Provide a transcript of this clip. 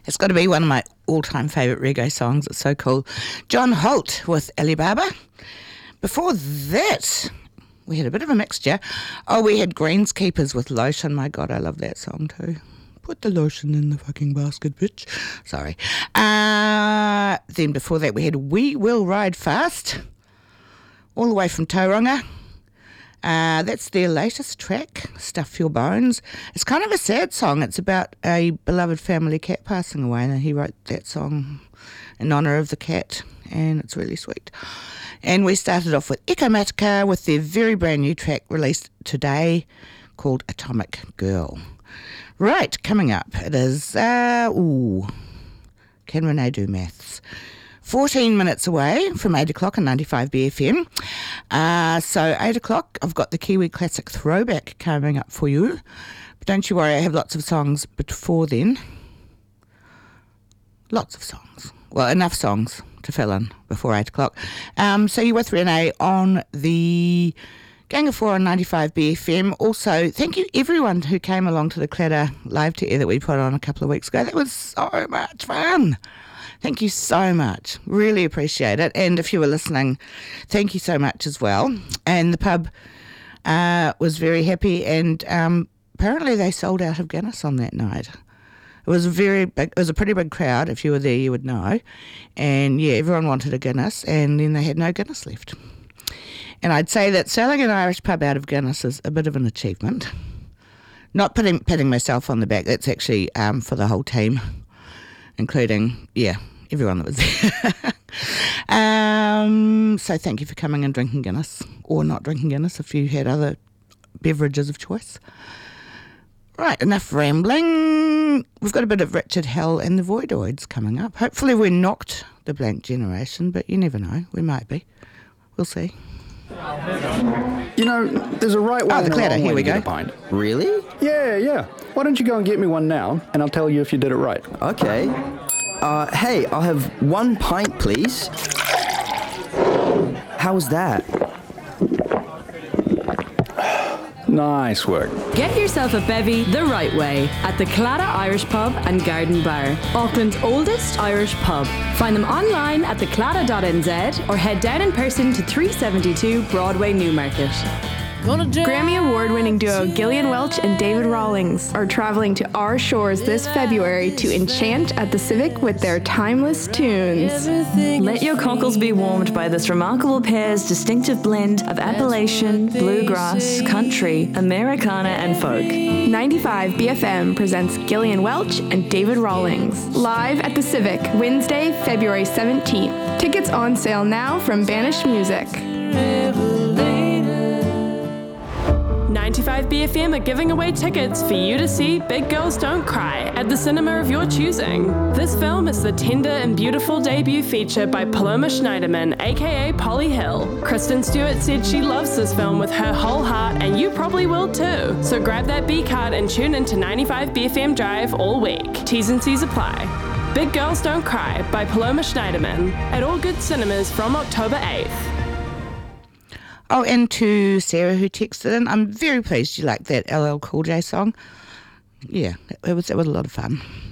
It's got to be one of my all-time favourite reggae songs. It's so cool. John Holt with Alibaba. Before that, we had a bit of a mixture. Oh, we had Greenskeepers with Lotion. My God, I love that song too. Put the lotion in the fucking basket, bitch. Sorry. Then before that, we had We Will Ride Fast, all the way from Tauranga. That's their latest track, Stuff Your Bones. It's kind of a sad song. It's about a beloved family cat passing away, and he wrote that song in honour of the cat, and it's really sweet. And we started off with Ekomatica with their very brand new track released today called Atomic Girl. Right, coming up, it is, can Renee do maths? 14 minutes away from 8 o'clock on 95 BFM. So 8 o'clock, I've got the Kiwi Classic Throwback coming up for you. But don't you worry, I have lots of songs before then. Lots of songs. Well, enough songs to fill in before 8 o'clock. So you're with Renee on the Gang of Four on 95 BFM. Also, thank you everyone who came along to the Clatter live tour that we put on a couple of weeks ago. That was so much fun. Thank you so much. Really appreciate it. And if you were listening, thank you so much as well. And the pub was very happy, and apparently they sold out of Guinness on that night. It was a pretty big crowd. If you were there, you would know. And yeah, everyone wanted a Guinness, and then they had no Guinness left. And I'd say that selling an Irish pub out of Guinness is a bit of an achievement. Not patting myself on the back. That's actually for the whole team, including, everyone that was there. So thank you for coming and drinking Guinness, or not drinking Guinness if you had other beverages of choice. Right, enough rambling. We've got a bit of Richard Hell and the Voidoids coming up. Hopefully we're not the Blank Generation, but you never know. We might be. We'll see. You know, there's a right way the Clatter. Here we go. Pint. Really? Yeah. Why don't you go and get me one now, and I'll tell you if you did it right. Okay. Hey, I'll have 1 pint, please. How's that? Nice work. Get yourself a bevy the right way at the Clatter Irish Pub and Garden Bar, Auckland's oldest Irish pub. Find them online at theclatter.nz or head down in person to 372 Broadway, Newmarket. Grammy Award-winning duo Gillian Welch and David Rawlings are traveling to our shores this February to enchant at the Civic with their timeless tunes. Let your cockles be warmed by this remarkable pair's distinctive blend of Appalachian, bluegrass, country, Americana, and folk. 95 BFM presents Gillian Welch and David Rawlings live at the Civic Wednesday, February 17th. Tickets on sale now from Banish Music. 95 BFM are giving away tickets for you to see Big Girls Don't Cry at the cinema of your choosing. This film is the tender and beautiful debut feature by Paloma Schneiderman, aka Polly Hill. Kristen Stewart said she loves this film with her whole heart, and you probably will too. So grab that B card and tune into 95 BFM Drive all week. T's and C's apply. Big Girls Don't Cry by Paloma Schneiderman at all good cinemas from October 8th. Oh, and to Sarah who texted in, I'm very pleased you liked that LL Cool J song. Yeah, it was a lot of fun.